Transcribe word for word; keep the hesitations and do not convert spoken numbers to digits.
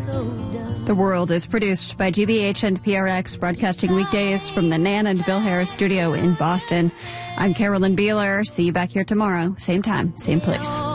The World is produced by G B H and P R X, broadcasting weekdays from the Nan and Bill Harris studio in Boston. I'm Carolyn Beeler. See you back here tomorrow. Same time, same place.